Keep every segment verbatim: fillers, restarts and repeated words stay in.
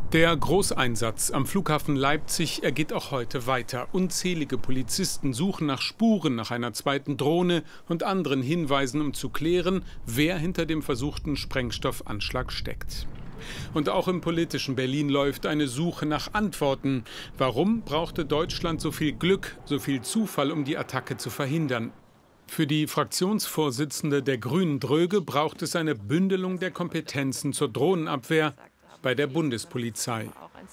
Der Großeinsatz am Flughafen Leipzig ergeht auch heute weiter. Unzählige Polizisten suchen nach Spuren nach einer zweiten Drohne und anderen Hinweisen, um zu klären, wer hinter dem versuchten Sprengstoffanschlag steckt. Und auch im politischen Berlin läuft eine Suche nach Antworten. Warum brauchte Deutschland so viel Glück, so viel Zufall, um die Attacke zu verhindern? Für die Fraktionsvorsitzende der Grünen Dröge braucht es eine Bündelung der Kompetenzen zur Drohnenabwehr bei der Bundespolizei.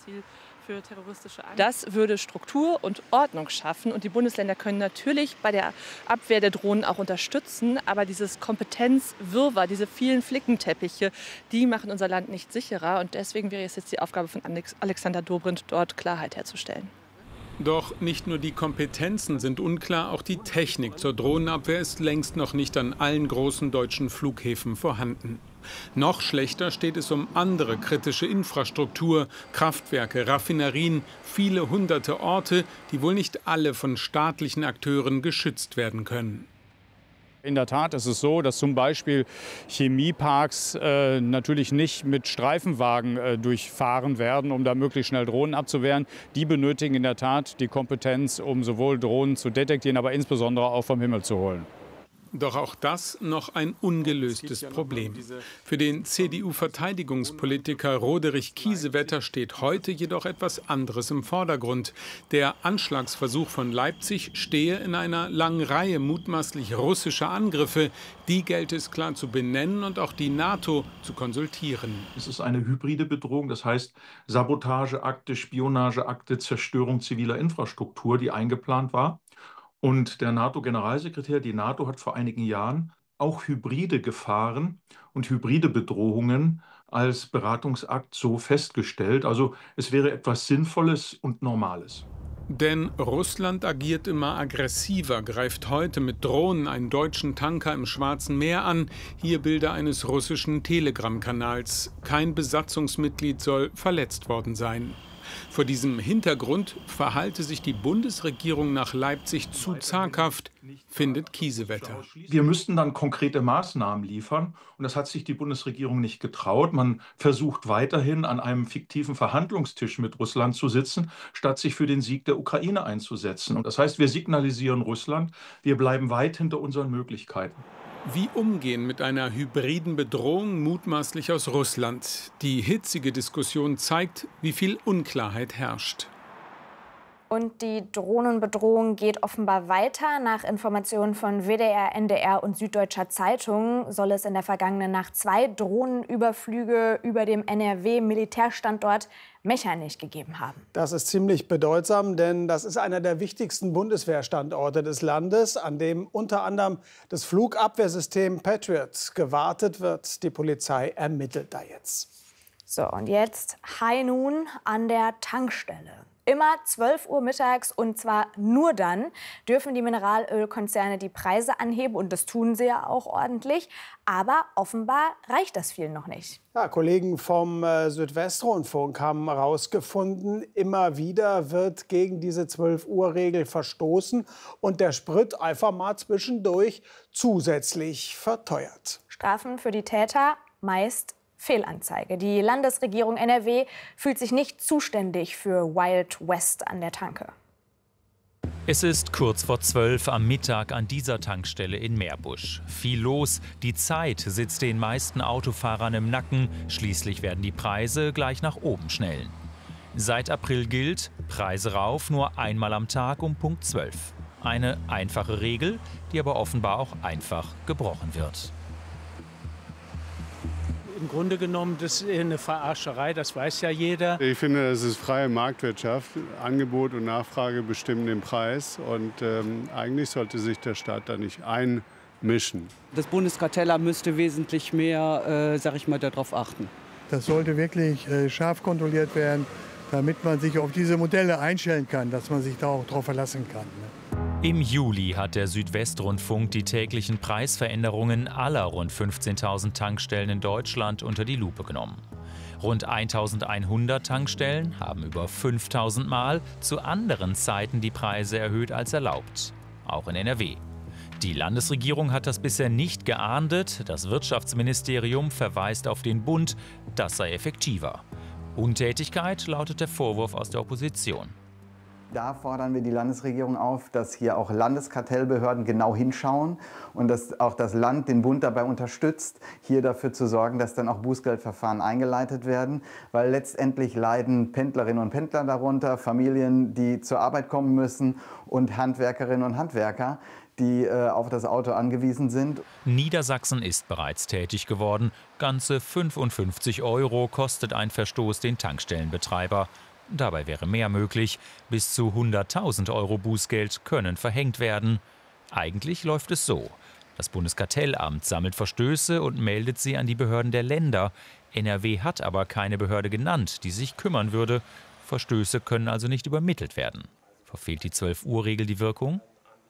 Das würde Struktur und Ordnung schaffen. Und die Bundesländer können natürlich bei der Abwehr der Drohnen auch unterstützen. Aber dieses Kompetenzwirrwarr, diese vielen Flickenteppiche, die machen unser Land nicht sicherer. Und deswegen wäre es jetzt die Aufgabe von Alexander Dobrindt, dort Klarheit herzustellen. Doch nicht nur die Kompetenzen sind unklar, auch die Technik zur Drohnenabwehr ist längst noch nicht an allen großen deutschen Flughäfen vorhanden. Noch schlechter steht es um andere kritische Infrastruktur, Kraftwerke, Raffinerien, viele hunderte Orte, die wohl nicht alle von staatlichen Akteuren geschützt werden können. In der Tat ist es so, dass zum Beispiel Chemieparks äh, natürlich nicht mit Streifenwagen äh, durchfahren werden, um da möglichst schnell Drohnen abzuwehren. Die benötigen in der Tat die Kompetenz, um sowohl Drohnen zu detektieren, aber insbesondere auch vom Himmel zu holen. Doch auch das noch ein ungelöstes Problem. Für den C D U-Verteidigungspolitiker Roderich Kiesewetter steht heute jedoch etwas anderes im Vordergrund. Der Anschlagsversuch von Leipzig stehe in einer langen Reihe mutmaßlich russischer Angriffe. Die gelte es klar zu benennen und auch die NATO zu konsultieren. Es ist eine hybride Bedrohung, das heißt Sabotageakte, Spionageakte, Zerstörung ziviler Infrastruktur, die eingeplant war. Und der NATO-Generalsekretär, die NATO hat vor einigen Jahren auch hybride Gefahren und hybride Bedrohungen als Beratungsakt so festgestellt. Also es wäre etwas Sinnvolles und Normales. Denn Russland agiert immer aggressiver, greift heute mit Drohnen einen deutschen Tanker im Schwarzen Meer an. Hier Bilder eines russischen Telegram-Kanals. Kein Besatzungsmitglied soll verletzt worden sein. Vor diesem Hintergrund verhalte sich die Bundesregierung nach Leipzig zu zaghaft, findet Kiesewetter. Wir müssten dann konkrete Maßnahmen liefern. Und das hat sich die Bundesregierung nicht getraut. Man versucht weiterhin an einem fiktiven Verhandlungstisch mit Russland zu sitzen, statt sich für den Sieg der Ukraine einzusetzen. Und das heißt, wir signalisieren Russland, wir bleiben weit hinter unseren Möglichkeiten. Wie umgehen mit einer hybriden Bedrohung mutmaßlich aus Russland? Die hitzige Diskussion zeigt, wie viel Unklarheit herrscht. Und die Drohnenbedrohung geht offenbar weiter. Nach Informationen von W D R, N D R und Süddeutscher Zeitung soll es in der vergangenen Nacht zwei Drohnenüberflüge über dem N R W-Militärstandort Mechernich gegeben haben. Das ist ziemlich bedeutsam, denn das ist einer der wichtigsten Bundeswehrstandorte des Landes, an dem unter anderem das Flugabwehrsystem Patriot gewartet wird. Die Polizei ermittelt da jetzt. So, und jetzt High Noon an der Tankstelle. Immer zwölf Uhr mittags, und zwar nur dann dürfen die Mineralölkonzerne die Preise anheben. Und das tun sie ja auch ordentlich. Aber offenbar reicht das vielen noch nicht. Ja, Kollegen vom äh, Südwestrundfunk haben herausgefunden, immer wieder wird gegen diese zwölf Uhr Regel verstoßen und der Sprit einfach mal zwischendurch zusätzlich verteuert. Strafen für die Täter meist Fehlanzeige. Die Landesregierung N R W fühlt sich nicht zuständig für Wild West an der Tanke. Es ist kurz vor zwölf am Mittag an dieser Tankstelle in Meerbusch. Viel los, die Zeit sitzt den meisten Autofahrern im Nacken. Schließlich werden die Preise gleich nach oben schnellen. Seit April gilt, Preise rauf nur einmal am Tag um Punkt zwölf. Eine einfache Regel, die aber offenbar auch einfach gebrochen wird. Im Grunde genommen, das ist eine Verarscherei, das weiß ja jeder. Ich finde, das ist freie Marktwirtschaft. Angebot und Nachfrage bestimmen den Preis. Und ähm, eigentlich sollte sich der Staat da nicht einmischen. Das Bundeskartellamt müsste wesentlich mehr, äh, sag ich mal, darauf achten. Das sollte wirklich äh, scharf kontrolliert werden, damit man sich auf diese Modelle einstellen kann, dass man sich da auch drauf verlassen kann. Ne? Im Juli hat der Südwestrundfunk die täglichen Preisveränderungen aller rund fünfzehntausend Tankstellen in Deutschland unter die Lupe genommen. Rund eintausendeinhundert Tankstellen haben über fünftausend Mal zu anderen Zeiten die Preise erhöht als erlaubt, auch in N R W. Die Landesregierung hat das bisher nicht geahndet. Das Wirtschaftsministerium verweist auf den Bund, das sei effektiver. Untätigkeit lautet der Vorwurf aus der Opposition. Da fordern wir die Landesregierung auf, dass hier auch Landeskartellbehörden genau hinschauen und dass auch das Land den Bund dabei unterstützt, hier dafür zu sorgen, dass dann auch Bußgeldverfahren eingeleitet werden. Weil letztendlich leiden Pendlerinnen und Pendler darunter, Familien, die zur Arbeit kommen müssen und Handwerkerinnen und Handwerker, die äh, auf das Auto angewiesen sind. Niedersachsen ist bereits tätig geworden. Ganze fünfundfünfzig Euro kostet ein Verstoß den Tankstellenbetreiber. Dabei wäre mehr möglich. Bis zu hunderttausend Euro Bußgeld können verhängt werden. Eigentlich läuft es so. Das Bundeskartellamt sammelt Verstöße und meldet sie an die Behörden der Länder. N R W hat aber keine Behörde genannt, die sich kümmern würde. Verstöße können also nicht übermittelt werden. Verfehlt die zwölf Uhr Regel die Wirkung?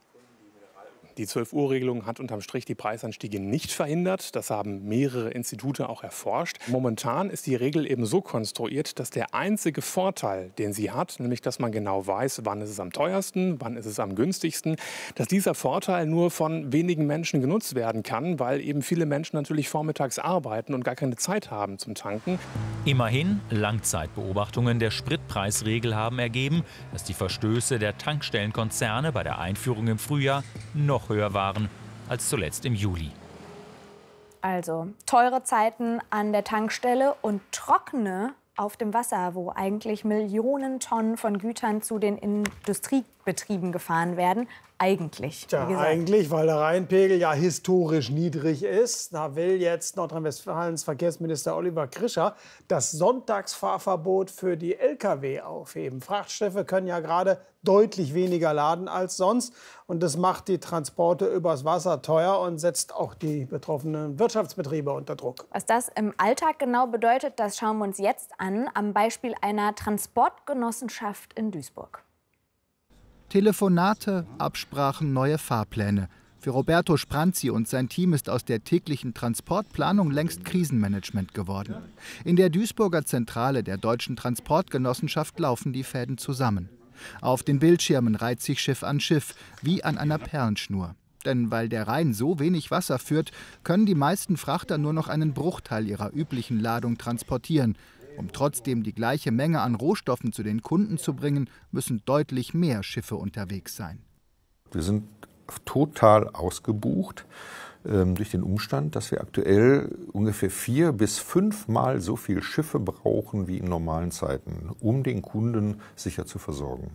Die zwölf Uhr Regelung hat unterm Strich die Preisanstiege nicht verhindert. Das haben mehrere Institute auch erforscht. Momentan ist die Regel eben so konstruiert, dass der einzige Vorteil, den sie hat, nämlich dass man genau weiß, wann ist es am teuersten, wann ist es am günstigsten, dass dieser Vorteil nur von wenigen Menschen genutzt werden kann, weil eben viele Menschen natürlich vormittags arbeiten und gar keine Zeit haben zum Tanken. Immerhin, Langzeitbeobachtungen der Spritpreisregel haben ergeben, dass die Verstöße der Tankstellenkonzerne bei der Einführung im Frühjahr noch höher waren als zuletzt im Juli. Also teure Zeiten an der Tankstelle und trockene auf dem Wasser, wo eigentlich Millionen Tonnen von Gütern zu den Industriebetrieben gefahren werden. Eigentlich. Tja, eigentlich, weil der Rheinpegel ja historisch niedrig ist. Da will jetzt Nordrhein-Westfalens Verkehrsminister Oliver Grischer das Sonntagsfahrverbot für die L K W aufheben. Frachtschiffe können ja gerade deutlich weniger laden als sonst. Und das macht die Transporte übers Wasser teuer und setzt auch die betroffenen Wirtschaftsbetriebe unter Druck. Was das im Alltag genau bedeutet, das schauen wir uns jetzt an, am Beispiel einer Transportgenossenschaft in Duisburg. Telefonate, Absprachen, neue Fahrpläne. Für Roberto Spranzi und sein Team ist aus der täglichen Transportplanung längst Krisenmanagement geworden. In der Duisburger Zentrale der Deutschen Transportgenossenschaft laufen die Fäden zusammen. Auf den Bildschirmen reiht sich Schiff an Schiff, wie an einer Perlenschnur. Denn weil der Rhein so wenig Wasser führt, können die meisten Frachter nur noch einen Bruchteil ihrer üblichen Ladung transportieren. Um trotzdem die gleiche Menge an Rohstoffen zu den Kunden zu bringen, müssen deutlich mehr Schiffe unterwegs sein. Wir sind total ausgebucht ähm, durch den Umstand, dass wir aktuell ungefähr vier bis fünfmal so viele Schiffe brauchen wie in normalen Zeiten, um den Kunden sicher zu versorgen.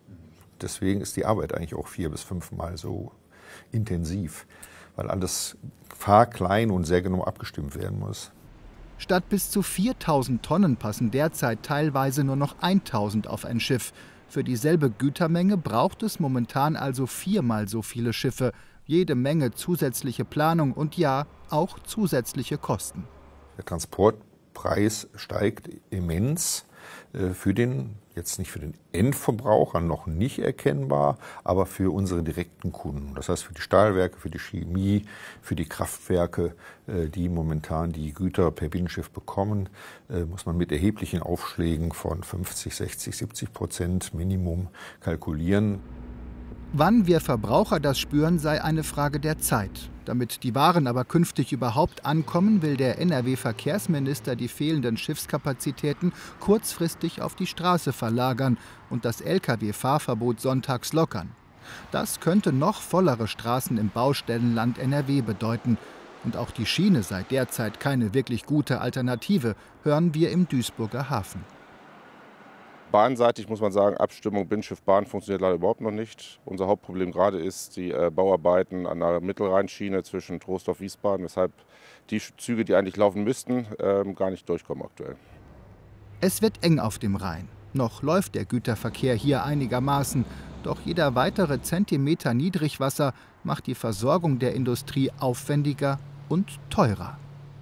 Deswegen ist die Arbeit eigentlich auch vier bis fünfmal so intensiv, weil alles fahrklein und sehr genau abgestimmt werden muss. Statt bis zu viertausend Tonnen passen derzeit teilweise nur noch tausend auf ein Schiff. Für dieselbe Gütermenge braucht es momentan also viermal so viele Schiffe. Jede Menge zusätzliche Planung und ja, auch zusätzliche Kosten. Der Transportpreis steigt immens. Für den, jetzt nicht für den Endverbraucher, noch nicht erkennbar, aber für unsere direkten Kunden. Das heißt für die Stahlwerke, für die Chemie, für die Kraftwerke, die momentan die Güter per Binnenschiff bekommen, muss man mit erheblichen Aufschlägen von fünfzig, sechzig, siebzig Prozent Minimum kalkulieren. Wann wir Verbraucher das spüren, sei eine Frage der Zeit. Damit die Waren aber künftig überhaupt ankommen, will der N R W-Verkehrsminister die fehlenden Schiffskapazitäten kurzfristig auf die Straße verlagern und das L K W-Fahrverbot sonntags lockern. Das könnte noch vollere Straßen im Baustellenland N R W bedeuten. Und auch die Schiene sei derzeit keine wirklich gute Alternative, hören wir im Duisburger Hafen. Bahnseitig muss man sagen, Abstimmung Binnenschiff-Bahn funktioniert leider überhaupt noch nicht. Unser Hauptproblem gerade ist die äh, Bauarbeiten an der Mittelrheinschiene zwischen Troisdorf-Wiesbaden, weshalb die Züge, die eigentlich laufen müssten, äh, gar nicht durchkommen aktuell. Es wird eng auf dem Rhein. Noch läuft der Güterverkehr hier einigermaßen. Doch jeder weitere Zentimeter Niedrigwasser macht die Versorgung der Industrie aufwendiger und teurer.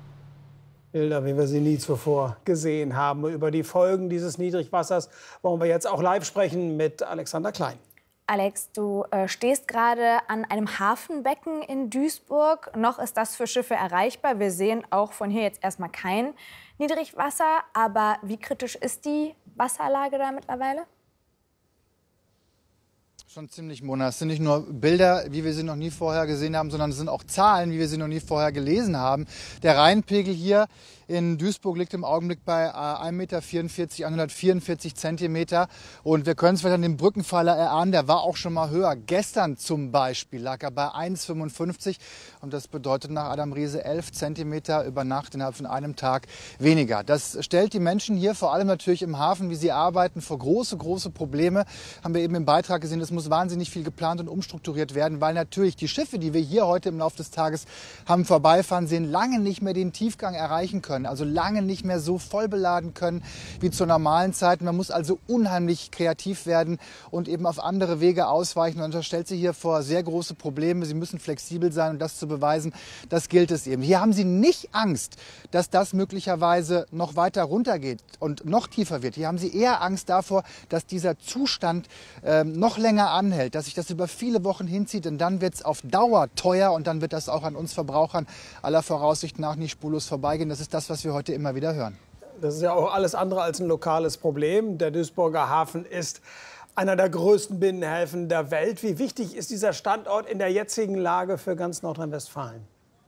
Bilder, wie wir sie nie zuvor gesehen haben. Über die Folgen dieses Niedrigwassers wollen wir jetzt auch live sprechen mit Alexander Klein. Alex, du äh, stehst gerade an einem Hafenbecken in Duisburg. Noch ist das für Schiffe erreichbar. Wir sehen auch von hier jetzt erstmal kein Niedrigwasser. Aber wie kritisch ist die Wasserlage da mittlerweile? Schon ziemlich, Mona. Es sind nicht nur Bilder, wie wir sie noch nie vorher gesehen haben, sondern es sind auch Zahlen, wie wir sie noch nie vorher gelesen haben. Der Rheinpegel hier in Duisburg liegt im Augenblick bei ein Meter vierundvierzig, hundertvierundvierzig Zentimeter. Und wir können es vielleicht an dem Brückenpfeiler erahnen, der war auch schon mal höher. Gestern zum Beispiel lag er bei eins Komma fünfundfünfzig. Und das bedeutet nach Adam Riese elf Zentimeter über Nacht innerhalb von einem Tag weniger. Das stellt die Menschen hier, vor allem natürlich im Hafen, wie sie arbeiten, vor große, große Probleme. Haben wir eben im Beitrag gesehen, es muss wahnsinnig viel geplant und umstrukturiert werden, weil natürlich die Schiffe, die wir hier heute im Laufe des Tages haben vorbeifahren sehen, lange nicht mehr den Tiefgang erreichen können. Also lange nicht mehr so voll beladen können wie zur normalen Zeit. Man muss also unheimlich kreativ werden und eben auf andere Wege ausweichen. Und das stellt sie hier vor sehr große Probleme. Sie müssen flexibel sein, und das zu beweisen, das gilt es eben. Hier haben sie nicht Angst, dass das möglicherweise noch weiter runtergeht und noch tiefer wird. Hier haben sie eher Angst davor, dass dieser Zustand äh, noch länger anhält, dass sich das über viele Wochen hinzieht. Denn dann wird es auf Dauer teuer und dann wird das auch an uns Verbrauchern aller Voraussicht nach nicht spurlos vorbeigehen. Das ist das, was wir heute immer wieder hören. Das ist ja auch alles andere als ein lokales Problem. Der Duisburger Hafen ist einer der größten Binnenhäfen der Welt. Wie wichtig ist dieser Standort in der jetzigen Lage für ganz Nordrhein-Westfalen?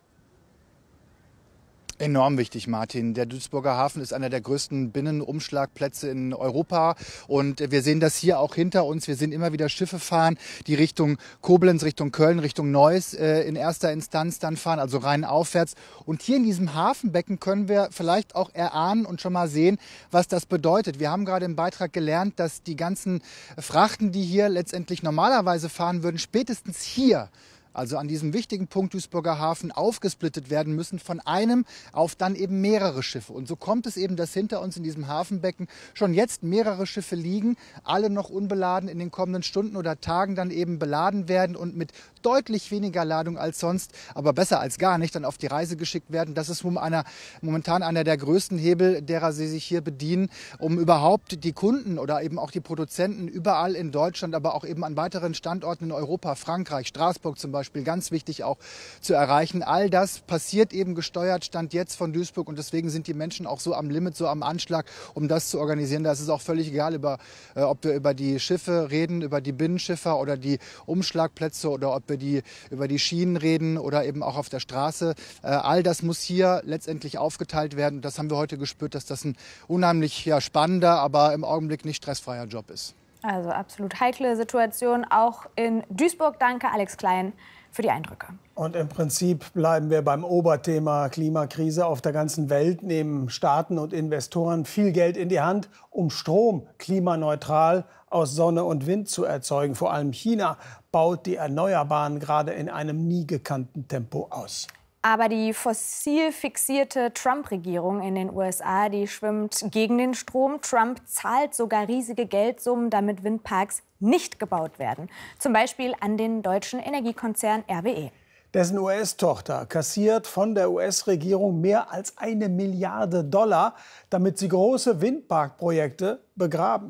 Enorm wichtig, Martin. Der Duisburger Hafen ist einer der größten Binnenumschlagplätze in Europa. Und wir sehen das hier auch hinter uns. Wir sehen immer wieder Schiffe fahren, die Richtung Koblenz, Richtung Köln, Richtung Neuss äh, in erster Instanz dann fahren, also rein aufwärts. Und hier in diesem Hafenbecken können wir vielleicht auch erahnen und schon mal sehen, was das bedeutet. Wir haben gerade im Beitrag gelernt, dass die ganzen Frachten, die hier letztendlich normalerweise fahren würden, spätestens hier, also an diesem wichtigen Punkt Duisburger Hafen, aufgesplittet werden müssen von einem auf dann eben mehrere Schiffe. Und so kommt es eben, dass hinter uns in diesem Hafenbecken schon jetzt mehrere Schiffe liegen, alle noch unbeladen, in den kommenden Stunden oder Tagen dann eben beladen werden und mit deutlich weniger Ladung als sonst, aber besser als gar nicht, dann auf die Reise geschickt werden. Das ist einer, momentan einer der größten Hebel, derer sie sich hier bedienen, um überhaupt die Kunden oder eben auch die Produzenten überall in Deutschland, aber auch eben an weiteren Standorten in Europa, Frankreich, Straßburg zum Beispiel, ganz wichtig auch zu erreichen. All das passiert eben gesteuert, Stand jetzt von Duisburg, und deswegen sind die Menschen auch so am Limit, so am Anschlag, um das zu organisieren. Da ist es auch völlig egal, über, äh, ob wir über die Schiffe reden, über die Binnenschiffer oder die Umschlagplätze oder ob wir die, über die Schienen reden oder eben auch auf der Straße. Äh, all das muss hier letztendlich aufgeteilt werden. Und das haben wir heute gespürt, dass das ein unheimlich ja, spannender, aber im Augenblick nicht stressfreier Job ist. Also absolut heikle Situation auch in Duisburg. Danke, Alex Klein, für die Eindrücke. Und im Prinzip bleiben wir beim Oberthema Klimakrise. Auf der ganzen Welt nehmen Staaten und Investoren viel Geld in die Hand, um Strom klimaneutral aus Sonne und Wind zu erzeugen. Vor allem China baut die Erneuerbaren gerade in einem nie gekannten Tempo aus. Aber die fossil fixierte Trump-Regierung in den U S A, die schwimmt gegen den Strom. Trump zahlt sogar riesige Geldsummen, damit Windparks nicht gebaut werden. Zum Beispiel an den deutschen Energiekonzern R W E. Dessen U S-Tochter kassiert von der U S-Regierung mehr als eine Milliarde Dollar, damit sie große Windparkprojekte begraben.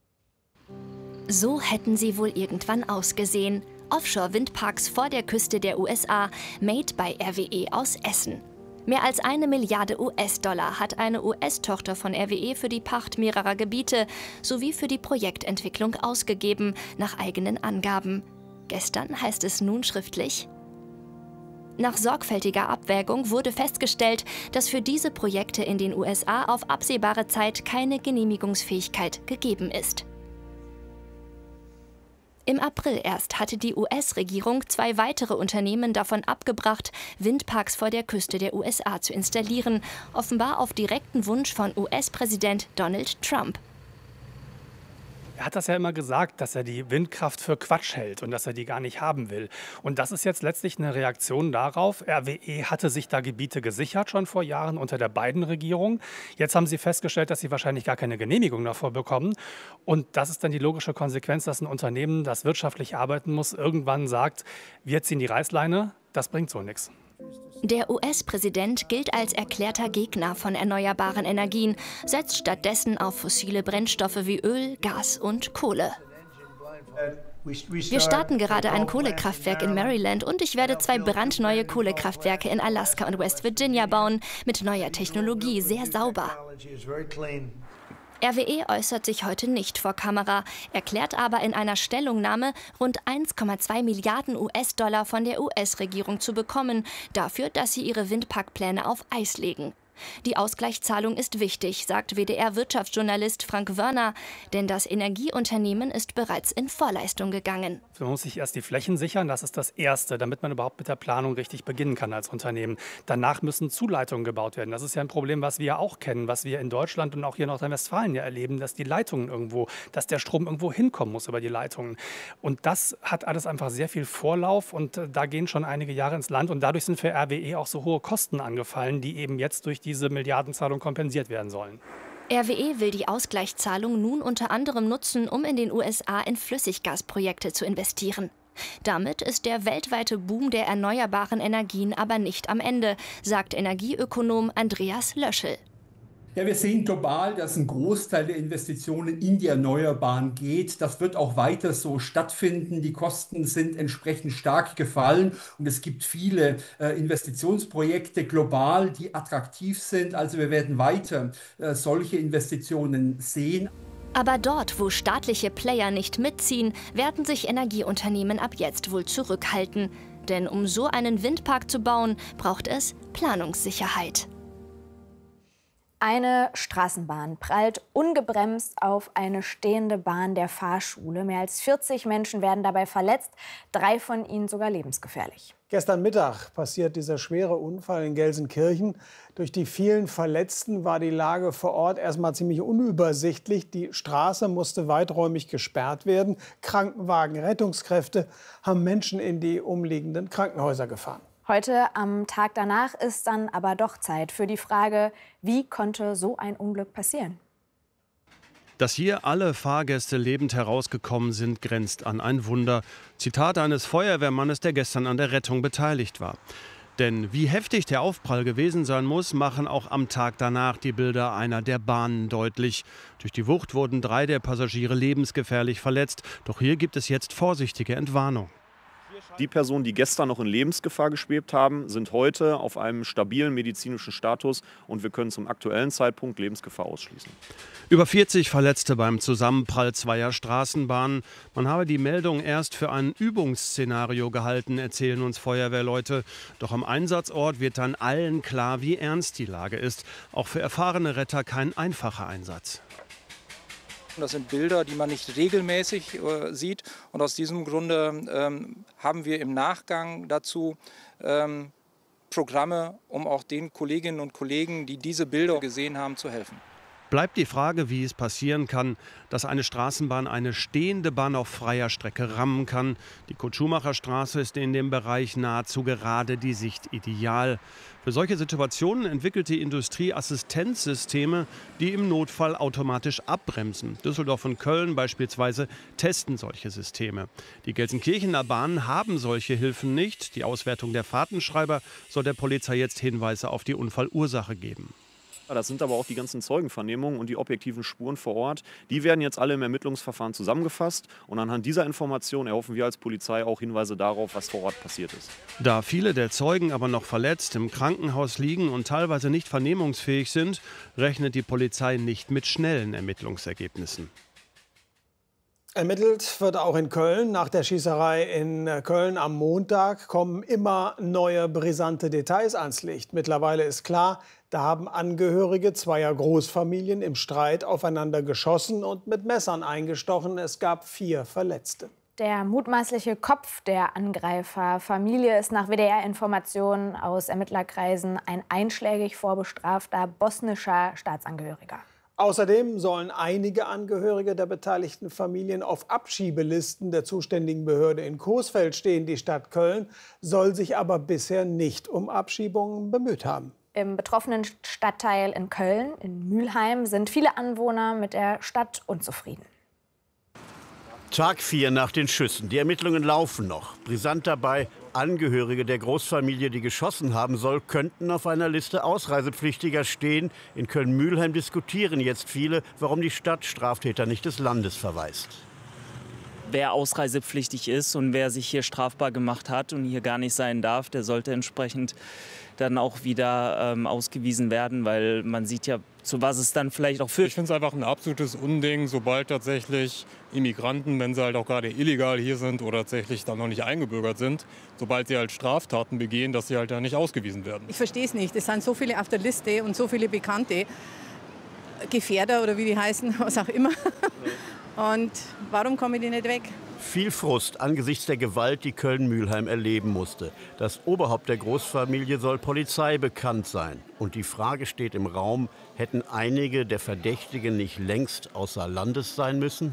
So hätten sie wohl irgendwann ausgesehen. Offshore-Windparks vor der Küste der U S A, made by R W E aus Essen. Mehr als eine Milliarde U S-Dollar hat eine U S-Tochter von R W E für die Pacht mehrerer Gebiete sowie für die Projektentwicklung ausgegeben, nach eigenen Angaben. Gestern heißt es nun schriftlich: Nach sorgfältiger Abwägung wurde festgestellt, dass für diese Projekte in den U S A auf absehbare Zeit keine Genehmigungsfähigkeit gegeben ist. Im April erst hatte die U S-Regierung zwei weitere Unternehmen davon abgebracht, Windparks vor der Küste der U S A zu installieren, offenbar auf direkten Wunsch von U S-Präsident Donald Trump. Er hat das ja immer gesagt, dass er die Windkraft für Quatsch hält und dass er die gar nicht haben will. Und das ist jetzt letztlich eine Reaktion darauf. R W E hatte sich da Gebiete gesichert schon vor Jahren unter der Biden-Regierung. Jetzt haben sie festgestellt, dass sie wahrscheinlich gar keine Genehmigung davor bekommen. Und das ist dann die logische Konsequenz, dass ein Unternehmen, das wirtschaftlich arbeiten muss, irgendwann sagt, wir ziehen die Reißleine, das bringt so nichts. Der U S-Präsident gilt als erklärter Gegner von erneuerbaren Energien, setzt stattdessen auf fossile Brennstoffe wie Öl, Gas und Kohle. Wir starten gerade ein Kohlekraftwerk in Maryland und ich werde zwei brandneue Kohlekraftwerke in Alaska und West Virginia bauen, mit neuer Technologie, sehr sauber. R W E äußert sich heute nicht vor Kamera, erklärt aber in einer Stellungnahme, rund eins Komma zwei Milliarden U S-Dollar von der U S-Regierung zu bekommen, dafür, dass sie ihre Windparkpläne auf Eis legen. Die Ausgleichszahlung ist wichtig, sagt W D R-Wirtschaftsjournalist Frank Wörner, denn das Energieunternehmen ist bereits in Vorleistung gegangen. Man muss sich erst die Flächen sichern, das ist das Erste, damit man überhaupt mit der Planung richtig beginnen kann als Unternehmen. Danach müssen Zuleitungen gebaut werden. Das ist ja ein Problem, was wir auch kennen, was wir in Deutschland und auch hier in Nordrhein-Westfalen ja erleben, dass die Leitungen irgendwo, dass der Strom irgendwo hinkommen muss über die Leitungen. Und das hat alles einfach sehr viel Vorlauf und da gehen schon einige Jahre ins Land und dadurch sind für R W E auch so hohe Kosten angefallen, die eben jetzt durch diese Milliardenzahlung kompensiert werden sollen. R W E will die Ausgleichszahlung nun unter anderem nutzen, um in den U S A in Flüssiggasprojekte zu investieren. Damit ist der weltweite Boom der erneuerbaren Energien aber nicht am Ende, sagt Energieökonom Andreas Löschel. Ja, wir sehen global, dass ein Großteil der Investitionen in die Erneuerbaren geht. Das wird auch weiter so stattfinden. Die Kosten sind entsprechend stark gefallen und es gibt viele äh, Investitionsprojekte global, die attraktiv sind. Also wir werden weiter äh, solche Investitionen sehen. Aber dort, wo staatliche Player nicht mitziehen, werden sich Energieunternehmen ab jetzt wohl zurückhalten. Denn um so einen Windpark zu bauen, braucht es Planungssicherheit. Eine Straßenbahn prallt ungebremst auf eine stehende Bahn der Fahrschule. Mehr als vierzig Menschen werden dabei verletzt, drei von ihnen sogar lebensgefährlich. Gestern Mittag passiert dieser schwere Unfall in Gelsenkirchen. Durch die vielen Verletzten war die Lage vor Ort erstmal ziemlich unübersichtlich. Die Straße musste weiträumig gesperrt werden. Krankenwagen, Rettungskräfte haben Menschen in die umliegenden Krankenhäuser gefahren. Heute, am Tag danach, ist dann aber doch Zeit für die Frage, wie konnte so ein Unglück passieren? Dass hier alle Fahrgäste lebend herausgekommen sind, grenzt an ein Wunder. Zitat eines Feuerwehrmannes, der gestern an der Rettung beteiligt war. Denn wie heftig der Aufprall gewesen sein muss, machen auch am Tag danach die Bilder einer der Bahnen deutlich. Durch die Wucht wurden drei der Passagiere lebensgefährlich verletzt. Doch hier gibt es jetzt vorsichtige Entwarnung. Die Personen, die gestern noch in Lebensgefahr geschwebt haben, sind heute auf einem stabilen medizinischen Status und wir können zum aktuellen Zeitpunkt Lebensgefahr ausschließen. Über vierzig Verletzte beim Zusammenprall zweier Straßenbahnen. Man habe die Meldung erst für ein Übungsszenario gehalten, erzählen uns Feuerwehrleute. Doch am Einsatzort wird dann allen klar, wie ernst die Lage ist. Auch für erfahrene Retter kein einfacher Einsatz. Das sind Bilder, die man nicht regelmäßig äh, sieht. Und aus diesem Grunde ähm, haben wir im Nachgang dazu ähm, Programme, um auch den Kolleginnen und Kollegen, die diese Bilder gesehen haben, zu helfen. Bleibt die Frage, wie es passieren kann, dass eine Straßenbahn eine stehende Bahn auf freier Strecke rammen kann. Die Kurt-Schumacher-Straße ist in dem Bereich nahezu gerade die Sicht ideal. Für solche Situationen entwickelt die Industrie Assistenzsysteme, die im Notfall automatisch abbremsen. Düsseldorf und Köln beispielsweise testen solche Systeme. Die Gelsenkirchener Bahnen haben solche Hilfen nicht. Die Auswertung der Fahrtenschreiber soll der Polizei jetzt Hinweise auf die Unfallursache geben. Das sind aber auch die ganzen Zeugenvernehmungen und die objektiven Spuren vor Ort. Die werden jetzt alle im Ermittlungsverfahren zusammengefasst. Und anhand dieser Information erhoffen wir als Polizei auch Hinweise darauf, was vor Ort passiert ist. Da viele der Zeugen aber noch verletzt im Krankenhaus liegen und teilweise nicht vernehmungsfähig sind, rechnet die Polizei nicht mit schnellen Ermittlungsergebnissen. Ermittelt wird auch in Köln. Nach der Schießerei in Köln am Montag kommen immer neue brisante Details ans Licht. Mittlerweile ist klar, da haben Angehörige zweier Großfamilien im Streit aufeinander geschossen und mit Messern eingestochen. Es gab vier Verletzte. Der mutmaßliche Kopf der Angreiferfamilie ist nach W D R-Informationen aus Ermittlerkreisen ein einschlägig vorbestrafter bosnischer Staatsangehöriger. Außerdem sollen einige Angehörige der beteiligten Familien auf Abschiebelisten der zuständigen Behörde in Coesfeld stehen. Die Stadt Köln soll sich aber bisher nicht um Abschiebungen bemüht haben. Im betroffenen Stadtteil in Köln, in Mülheim, sind viele Anwohner mit der Stadt unzufrieden. Tag vier nach den Schüssen. Die Ermittlungen laufen noch. Brisant dabei, Angehörige der Großfamilie, die geschossen haben soll, könnten auf einer Liste Ausreisepflichtiger stehen. In Köln-Mülheim diskutieren jetzt viele, warum die Stadt Straftäter nicht des Landes verweist. wer ausreisepflichtig ist und wer sich hier strafbar gemacht hat und hier gar nicht sein darf, der sollte entsprechend dann auch wieder ähm, ausgewiesen werden, weil man sieht ja, zu was es dann vielleicht auch führt. Ich finde es einfach ein absolutes Unding, sobald tatsächlich Immigranten, wenn sie halt auch gerade illegal hier sind oder tatsächlich dann noch nicht eingebürgert sind, sobald sie halt Straftaten begehen, dass sie halt dann nicht ausgewiesen werden. Ich verstehe es nicht. Es sind so viele auf der Liste und so viele bekannte Gefährder oder wie die heißen, was auch immer. Und warum kommen die nicht weg? Viel Frust angesichts der Gewalt, die Köln-Mülheim erleben musste. Das Oberhaupt der Großfamilie soll Polizei bekannt sein. Und die Frage steht im Raum, hätten einige der Verdächtigen nicht längst außer Landes sein müssen?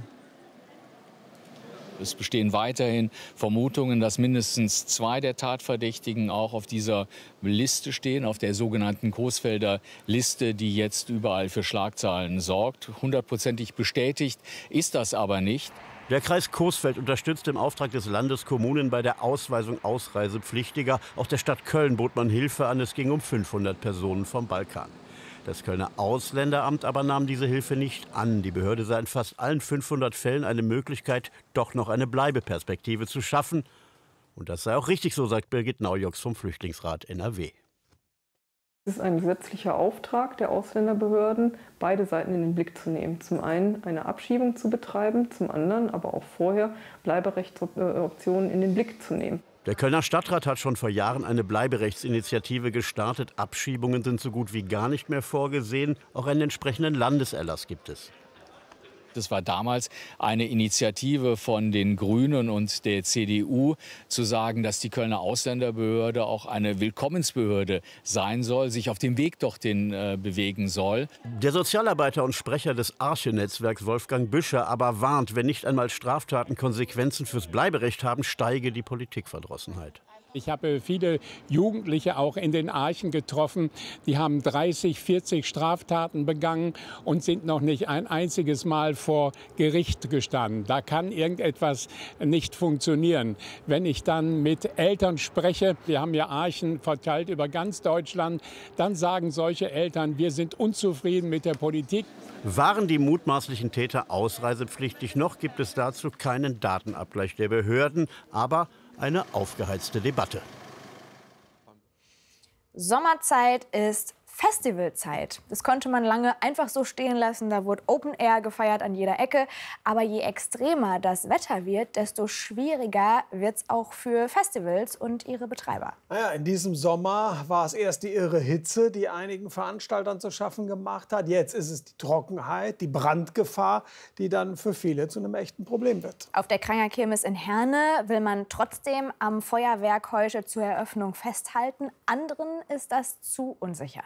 Es bestehen weiterhin Vermutungen, dass mindestens zwei der Tatverdächtigen auch auf dieser Liste stehen, auf der sogenannten Coesfelder Liste, die jetzt überall für Schlagzeilen sorgt. Hundertprozentig bestätigt ist das aber nicht. Der Kreis Coesfeld unterstützt im Auftrag des Landes Kommunen bei der Ausweisung Ausreisepflichtiger. Auch der Stadt Köln bot man Hilfe an. Es ging um fünfhundert Personen vom Balkan. Das Kölner Ausländeramt aber nahm diese Hilfe nicht an. Die Behörde sah in fast allen fünfhundert Fällen eine Möglichkeit, doch noch eine Bleibeperspektive zu schaffen. Und das sei auch richtig so, sagt Birgit Naujoks vom Flüchtlingsrat N R W. Es ist ein gesetzlicher Auftrag der Ausländerbehörden, beide Seiten in den Blick zu nehmen. Zum einen eine Abschiebung zu betreiben, zum anderen aber auch vorher Bleiberechtsoptionen in den Blick zu nehmen. Der Kölner Stadtrat hat schon vor Jahren eine Bleiberechtsinitiative gestartet. Abschiebungen sind so gut wie gar nicht mehr vorgesehen. Auch einen entsprechenden Landeserlass gibt es. Das war damals eine Initiative von den Grünen und der C D U, zu sagen, dass die Kölner Ausländerbehörde auch eine Willkommensbehörde sein soll, sich auf dem Weg dorthin äh, bewegen soll. Der Sozialarbeiter und Sprecher des Arche-Netzwerks Wolfgang Büscher aber warnt, wenn nicht einmal Straftaten Konsequenzen fürs Bleiberecht haben, steige die Politikverdrossenheit. Ich habe viele Jugendliche auch in den Archen getroffen, die haben dreißig, vierzig Straftaten begangen und sind noch nicht ein einziges Mal vor Gericht gestanden. Da kann irgendetwas nicht funktionieren. Wenn ich dann mit Eltern spreche, wir haben ja Archen verteilt über ganz Deutschland, dann sagen solche Eltern, wir sind unzufrieden mit der Politik. Waren die mutmaßlichen Täter ausreisepflichtig? Noch gibt es dazu keinen Datenabgleich der Behörden, aber eine aufgeheizte Debatte. Sommerzeit ist Festivalzeit. Das konnte man lange einfach so stehen lassen. Da wurde Open Air gefeiert an jeder Ecke. Aber je extremer das Wetter wird, desto schwieriger wird es auch für Festivals und ihre Betreiber. Naja, in diesem Sommer war es erst die irre Hitze, die einigen Veranstaltern zu schaffen gemacht hat. Jetzt ist es die Trockenheit, die Brandgefahr, die dann für viele zu einem echten Problem wird. Auf der Kranger Kirmes in Herne will man trotzdem am Feuerwerk heute zur Eröffnung festhalten. Anderen ist das zu unsicher.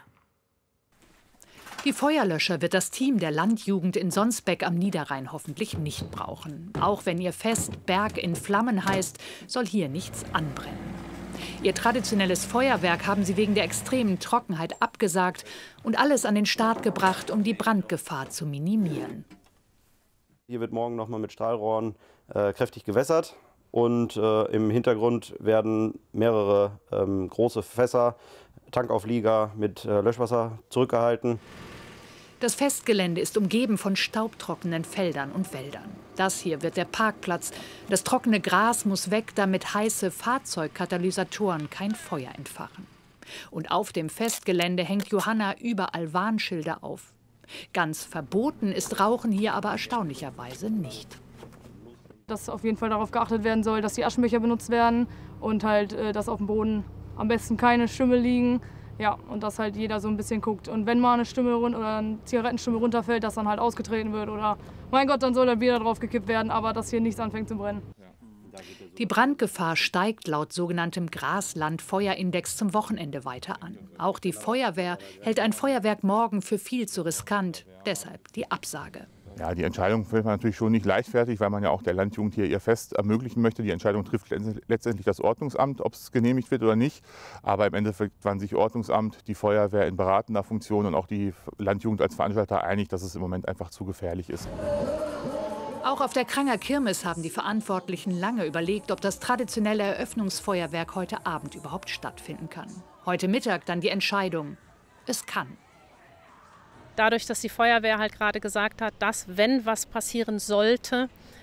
Die Feuerlöscher wird das Team der Landjugend in Sonsbeck am Niederrhein hoffentlich nicht brauchen. Auch wenn ihr Fest Berg in Flammen heißt, soll hier nichts anbrennen. Ihr traditionelles Feuerwerk haben sie wegen der extremen Trockenheit abgesagt und alles an den Start gebracht, um die Brandgefahr zu minimieren. Hier wird morgen noch mal mit Strahlrohren äh, kräftig gewässert. Und äh, im Hintergrund werden mehrere ähm, große Fässer, Tankauflieger mit äh, Löschwasser zurückgehalten. Das Festgelände ist umgeben von staubtrockenen Feldern und Wäldern. Das hier wird der Parkplatz. Das trockene Gras muss weg, damit heiße Fahrzeugkatalysatoren kein Feuer entfachen. Und auf dem Festgelände hängt Johanna überall Warnschilder auf. Ganz verboten ist Rauchen hier aber erstaunlicherweise nicht. Dass auf jeden Fall darauf geachtet werden soll, dass die Aschenbecher benutzt werden und halt, dass auf dem Boden am besten keine Stümmel liegen. Ja, und dass halt jeder so ein bisschen guckt. Und wenn mal eine Stimme oder eine Zigarettenstimme runterfällt, dass dann halt ausgetreten wird. Oder, mein Gott, dann soll dann wieder drauf gekippt werden, aber dass hier nichts anfängt zu brennen. Die Brandgefahr steigt laut sogenanntem Grasland-Feuerindex zum Wochenende weiter an. Auch die Feuerwehr hält ein Feuerwerk morgen für viel zu riskant. Deshalb die Absage. Ja, die Entscheidung fällt man natürlich schon nicht leichtfertig, weil man ja auch der Landjugend hier ihr Fest ermöglichen möchte. Die Entscheidung trifft letztendlich das Ordnungsamt, ob es genehmigt wird oder nicht. Aber im Endeffekt waren sich Ordnungsamt, die Feuerwehr in beratender Funktion und auch die Landjugend als Veranstalter einig, dass es im Moment einfach zu gefährlich ist. Auch auf der Kranger Kirmes haben die Verantwortlichen lange überlegt, ob das traditionelle Eröffnungsfeuerwerk heute Abend überhaupt stattfinden kann. Heute Mittag dann die Entscheidung: Es kann. Dadurch, dass die Feuerwehr halt gerade gesagt hat, dass, wenn was passieren sollte,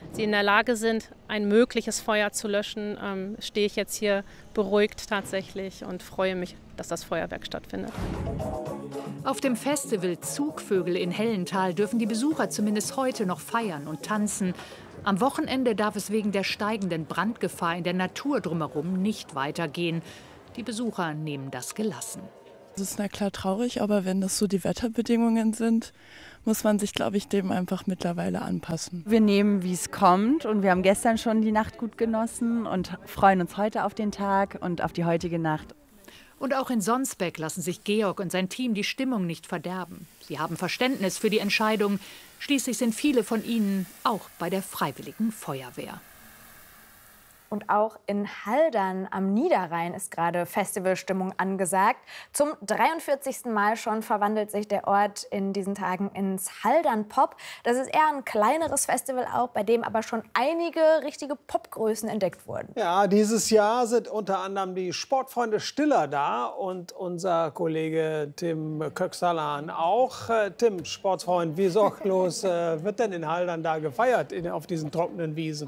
sie in der Lage sind, ein mögliches Feuer zu löschen, ähm, stehe ich jetzt hier beruhigt tatsächlich und freue mich, dass das Feuerwerk stattfindet. Auf dem Festival Zugvögel in Hellental dürfen die Besucher zumindest heute noch feiern und tanzen. Am Wochenende darf es wegen der steigenden Brandgefahr in der Natur drumherum nicht weitergehen. Die Besucher nehmen das gelassen. Es ist na klar traurig, aber wenn das so die Wetterbedingungen sind, muss man sich, glaube ich, dem einfach mittlerweile anpassen. Wir nehmen, wie es kommt, und wir haben gestern schon die Nacht gut genossen und freuen uns heute auf den Tag und auf die heutige Nacht. Und auch in Sonsbeck lassen sich Georg und sein Team die Stimmung nicht verderben. Sie haben Verständnis für die Entscheidung. Schließlich sind viele von ihnen auch bei der Freiwilligen Feuerwehr. Und auch in Haldern am Niederrhein ist gerade Festivalstimmung angesagt. Zum dreiundvierzigsten Mal schon verwandelt sich der Ort in diesen Tagen ins Haldern Pop. Das ist eher ein kleineres Festival auch, bei dem aber schon einige richtige Popgrößen entdeckt wurden. Ja, dieses Jahr sind unter anderem die Sportfreunde Stiller da und unser Kollege Tim Köksalan auch. Äh, Tim, Sportfreund, wie sorglos äh, wird denn in Haldern da gefeiert in, auf diesen trockenen Wiesen?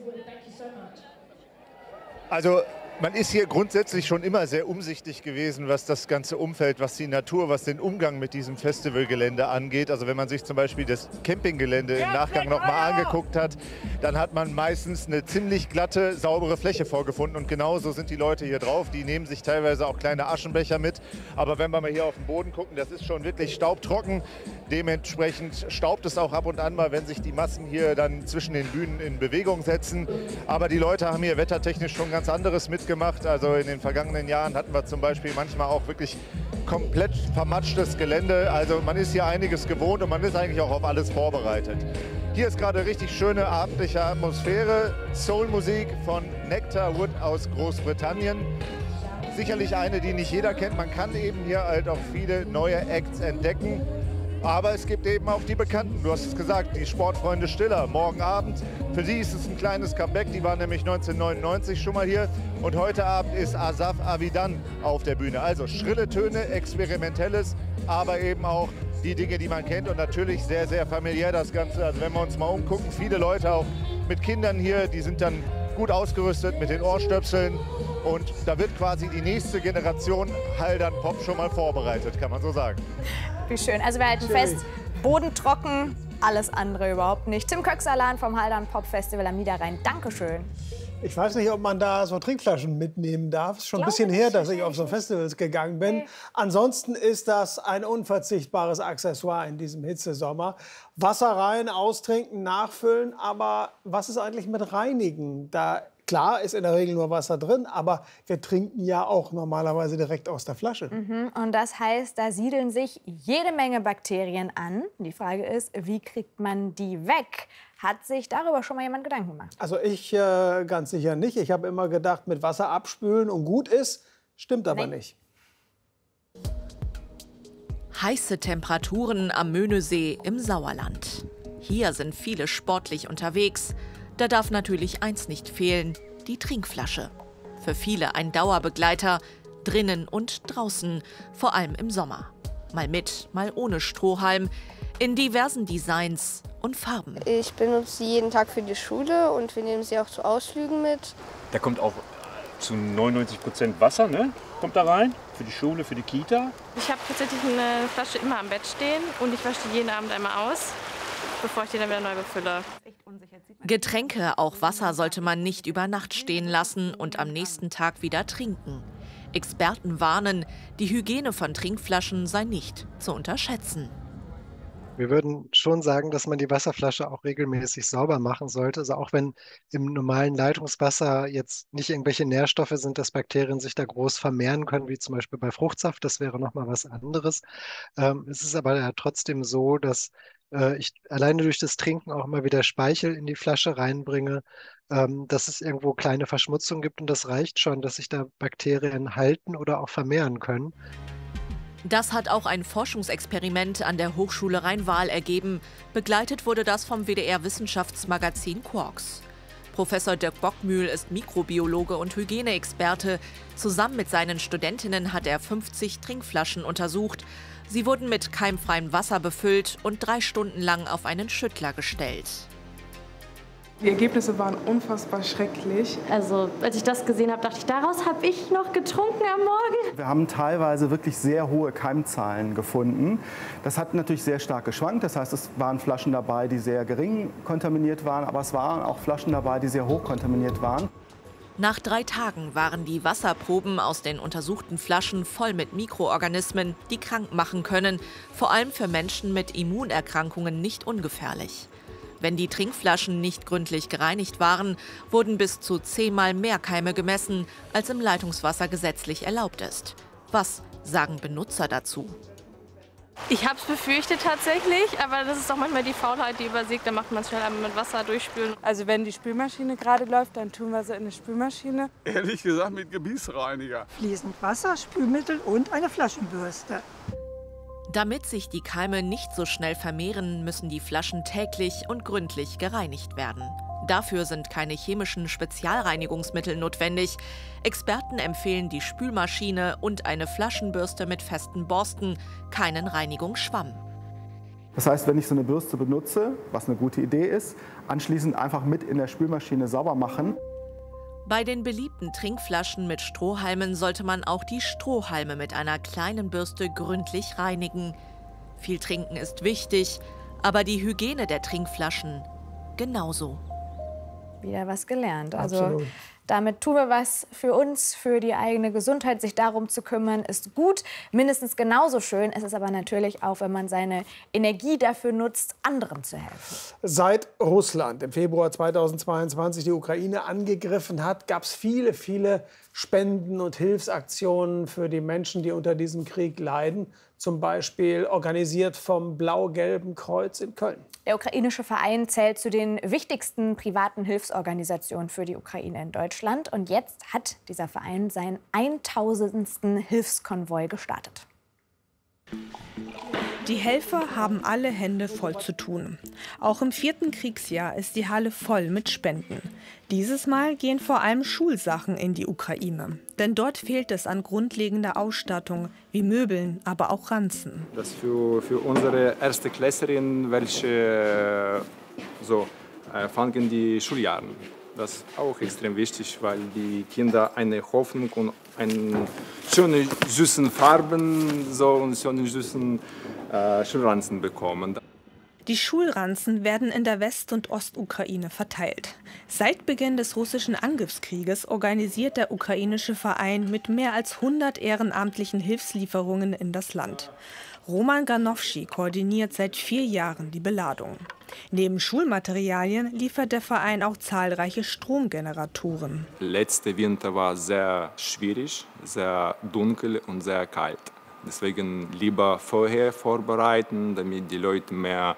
Also man ist hier grundsätzlich schon immer sehr umsichtig gewesen, was das ganze Umfeld, was die Natur, was den Umgang mit diesem Festivalgelände angeht. Also wenn man sich zum Beispiel das Campinggelände im Nachgang noch mal angeguckt hat, dann hat man meistens eine ziemlich glatte, saubere Fläche vorgefunden. Und genauso sind die Leute hier drauf. Die nehmen sich teilweise auch kleine Aschenbecher mit. Aber wenn wir mal hier auf den Boden gucken, das ist schon wirklich staubtrocken. Dementsprechend staubt es auch ab und an mal, wenn sich die Massen hier dann zwischen den Bühnen in Bewegung setzen. Aber die Leute haben hier wettertechnisch schon ganz anderes mitgemacht. Also in den vergangenen Jahren hatten wir zum Beispiel manchmal auch wirklich komplett vermatschtes Gelände. Also man ist hier einiges gewohnt und man ist eigentlich auch auf alles vorbereitet. Hier ist gerade richtig schöne abendliche Atmosphäre. Soulmusik von Nectar Wood aus Großbritannien. Sicherlich eine, die nicht jeder kennt. Man kann eben hier halt auch viele neue Acts entdecken. Aber es gibt eben auch die Bekannten, du hast es gesagt, die Sportfreunde Stiller. Morgen Abend, für die ist es ein kleines Comeback, die waren nämlich neunzehnhundertneunundneunzig schon mal hier. Und heute Abend ist Asaf Avidan auf der Bühne. Also schrille Töne, Experimentelles, aber eben auch die Dinge, die man kennt. Und natürlich sehr, sehr familiär das Ganze. Also wenn wir uns mal umgucken, viele Leute auch mit Kindern hier, die sind dann gut ausgerüstet mit den Ohrstöpseln. Und da wird quasi die nächste Generation Haldern Pop schon mal vorbereitet, kann man so sagen. Wie schön. Also wir halten schön fest, Boden trocken, alles andere überhaupt nicht. Tim Köksalan vom Haldern Pop Festival am Niederrhein. Dankeschön. Ich weiß nicht, ob man da so Trinkflaschen mitnehmen darf. Es ist schon ein bisschen her, dass ich auf so Festivals gegangen bin. Okay. Ansonsten ist das ein unverzichtbares Accessoire in diesem Hitzesommer. Wasser rein, austrinken, nachfüllen. Aber was ist eigentlich mit Reinigen? Da Klar ist in der Regel nur Wasser drin, aber wir trinken ja auch normalerweise direkt aus der Flasche. Mhm. Und das heißt, da siedeln sich jede Menge Bakterien an. Die Frage ist, wie kriegt man die weg? Hat sich darüber schon mal jemand Gedanken gemacht? Also ich äh, ganz sicher nicht. Ich habe immer gedacht, mit Wasser abspülen und gut ist. Stimmt aber nee. nicht. Heiße Temperaturen am Möhnesee im Sauerland. Hier sind viele sportlich unterwegs. Da darf natürlich eins nicht fehlen, die Trinkflasche. Für viele ein Dauerbegleiter, drinnen und draußen, vor allem im Sommer. Mal mit, mal ohne Strohhalm, in diversen Designs und Farben. Ich benutze sie jeden Tag für die Schule und wir nehmen sie auch zu Ausflügen mit. Da kommt auch zu neunundneunzig Prozent Wasser, ne? Kommt da rein, für die Schule, für die Kita. Ich habe tatsächlich eine Flasche immer am Bett stehen und ich wasche die jeden Abend einmal aus, bevor ich die dann wieder neu befülle. Getränke, auch Wasser, sollte man nicht über Nacht stehen lassen und am nächsten Tag wieder trinken. Experten warnen, die Hygiene von Trinkflaschen sei nicht zu unterschätzen. Wir würden schon sagen, dass man die Wasserflasche auch regelmäßig sauber machen sollte. Also auch wenn im normalen Leitungswasser jetzt nicht irgendwelche Nährstoffe sind, dass Bakterien sich da groß vermehren können, wie zum Beispiel bei Fruchtsaft, das wäre nochmal was anderes. Ähm, es ist aber ja trotzdem so, dass äh, ich alleine durch das Trinken auch immer wieder Speichel in die Flasche reinbringe, ähm, dass es irgendwo kleine Verschmutzungen gibt und das reicht schon, dass sich da Bakterien halten oder auch vermehren können. Das hat auch ein Forschungsexperiment an der Hochschule Rhein-Waal ergeben. Begleitet wurde das vom W D R-Wissenschaftsmagazin Quarks. Professor Dirk Bockmühl ist Mikrobiologe und Hygieneexperte. Zusammen mit seinen Studentinnen hat er fünfzig Trinkflaschen untersucht. Sie wurden mit keimfreiem Wasser befüllt und drei Stunden lang auf einen Schüttler gestellt. Die Ergebnisse waren unfassbar schrecklich. Also, als ich das gesehen habe, dachte ich, daraus habe ich noch getrunken am Morgen. Wir haben teilweise wirklich sehr hohe Keimzahlen gefunden. Das hat natürlich sehr stark geschwankt. Das heißt, es waren Flaschen dabei, die sehr gering kontaminiert waren, aber es waren auch Flaschen dabei, die sehr hoch kontaminiert waren. Nach drei Tagen waren die Wasserproben aus den untersuchten Flaschen voll mit Mikroorganismen, die krank machen können, vor allem für Menschen mit Immunerkrankungen nicht ungefährlich. Wenn die Trinkflaschen nicht gründlich gereinigt waren, wurden bis zu zehnmal mehr Keime gemessen, als im Leitungswasser gesetzlich erlaubt ist. Was sagen Benutzer dazu? Ich habe es befürchtet tatsächlich, aber das ist doch manchmal die Faulheit, die übersiegt. Da macht man es schnell einmal mit Wasser durchspülen. Also wenn die Spülmaschine gerade läuft, dann tun wir sie in eine Spülmaschine. Ehrlich gesagt mit Gebietsreiniger. Fließend Wasser, Spülmittel und eine Flaschenbürste. Damit sich die Keime nicht so schnell vermehren, müssen die Flaschen täglich und gründlich gereinigt werden. Dafür sind keine chemischen Spezialreinigungsmittel notwendig. Experten empfehlen die Spülmaschine und eine Flaschenbürste mit festen Borsten, keinen Reinigungsschwamm. Das heißt, wenn ich so eine Bürste benutze, was eine gute Idee ist, anschließend einfach mit in der Spülmaschine sauber machen. Bei den beliebten Trinkflaschen mit Strohhalmen sollte man auch die Strohhalme mit einer kleinen Bürste gründlich reinigen. Viel Trinken ist wichtig, aber die Hygiene der Trinkflaschen genauso. Wieder was gelernt. Also Absolut. Damit tun wir was für uns, für die eigene Gesundheit. Sich darum zu kümmern, ist gut. Mindestens genauso schön ist es aber natürlich auch, wenn man seine Energie dafür nutzt, anderen zu helfen. Seit Russland im Februar zweitausendzweiundzwanzig die Ukraine angegriffen hat, gab es viele, viele Spenden- und Hilfsaktionen für die Menschen, die unter diesem Krieg leiden. Zum Beispiel organisiert vom Blau-Gelben Kreuz in Köln. Der ukrainische Verein zählt zu den wichtigsten privaten Hilfsorganisationen für die Ukraine in Deutschland. Und jetzt hat dieser Verein seinen tausendsten Hilfskonvoi gestartet. Die Helfer haben alle Hände voll zu tun. Auch im vierten Kriegsjahr ist die Halle voll mit Spenden. Dieses Mal gehen vor allem Schulsachen in die Ukraine. Denn dort fehlt es an grundlegender Ausstattung, wie Möbeln, aber auch Ranzen. Das für, für unsere Ersteklässerinnen, welche so, äh, fangen die Schuljahre. Das ist auch extrem wichtig, weil die Kinder eine Hoffnung und einen schönen, süßen Farben so, und schönen, süßen äh, Schulranzen bekommen. Die Schulranzen werden in der West- und Ostukraine verteilt. Seit Beginn des russischen Angriffskrieges organisiert der ukrainische Verein mit mehr als hundert ehrenamtlichen Hilfslieferungen in das Land. Roman Ganowski koordiniert seit vier Jahren die Beladung. Neben Schulmaterialien liefert der Verein auch zahlreiche Stromgeneratoren. Letzter Winter war sehr schwierig, sehr dunkel und sehr kalt. Deswegen lieber vorher vorbereiten, damit die Leute mehr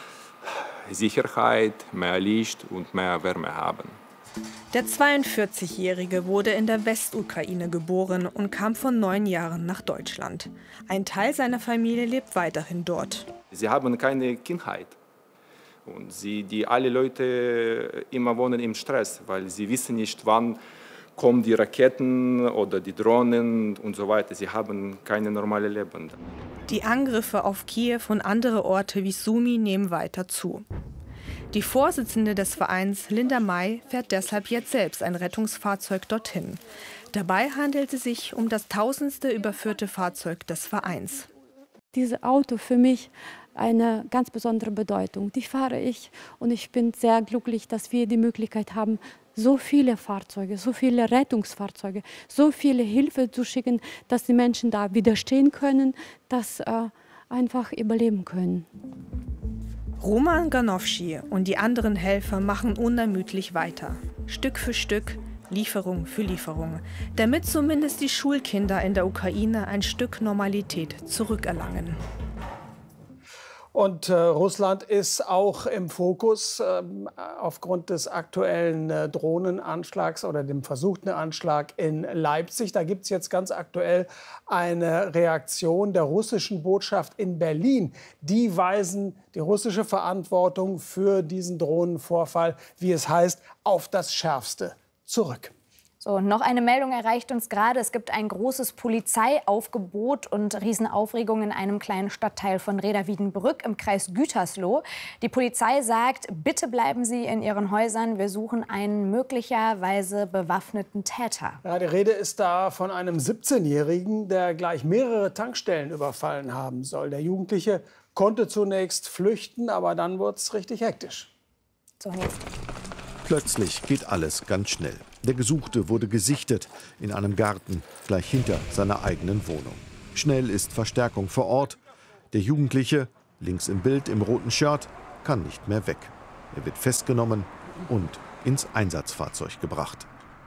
Sicherheit, mehr Licht und mehr Wärme haben. Der zweiundvierzigjährige wurde in der Westukraine geboren und kam vor neun Jahren nach Deutschland. Ein Teil seiner Familie lebt weiterhin dort. Sie haben keine Kindheit. Und sie, die alle Leute immer wohnen im Stress, weil sie wissen nicht, wann kommen die Raketen oder die Drohnen und so weiter. Sie haben keine normale Leben. Die Angriffe auf Kiew und andere Orte wie Sumy nehmen weiter zu. Die Vorsitzende des Vereins, Linda May, fährt deshalb jetzt selbst ein Rettungsfahrzeug dorthin. Dabei handelt es sich um das tausendste überführte Fahrzeug des Vereins. Dieses Auto für mich eine ganz besondere Bedeutung. Die fahre ich und ich bin sehr glücklich, dass wir die Möglichkeit haben, so viele Fahrzeuge, so viele Rettungsfahrzeuge, so viele Hilfe zu schicken, dass die Menschen da widerstehen können, dass äh, einfach überleben können. Roman Ganowski und die anderen Helfer machen unermüdlich weiter. Stück für Stück, Lieferung für Lieferung, damit zumindest die Schulkinder in der Ukraine ein Stück Normalität zurückerlangen. Und äh, Russland ist auch im Fokus äh, aufgrund des aktuellen äh, Drohnenanschlags oder dem versuchten Anschlag in Leipzig. Da gibt es jetzt ganz aktuell eine Reaktion der russischen Botschaft in Berlin. Die weisen die russische Verantwortung für diesen Drohnenvorfall, wie es heißt, auf das Schärfste zurück. So, noch eine Meldung erreicht uns gerade. Es gibt ein großes Polizeiaufgebot und Riesenaufregung in einem kleinen Stadtteil von Reda-Wiedenbrück im Kreis Gütersloh. Die Polizei sagt, bitte bleiben Sie in Ihren Häusern. Wir suchen einen möglicherweise bewaffneten Täter. Ja, die Rede ist da von einem siebzehnjährigen, der gleich mehrere Tankstellen überfallen haben soll. Der Jugendliche konnte zunächst flüchten, aber dann wurde es richtig hektisch. So, jetzt. Plötzlich geht alles ganz schnell. Der Gesuchte wurde gesichtet in einem Garten gleich hinter seiner eigenen Wohnung. Schnell ist Verstärkung vor Ort. Der Jugendliche, links im Bild im roten Shirt, kann nicht mehr weg. Er wird festgenommen und ins Einsatzfahrzeug gebracht.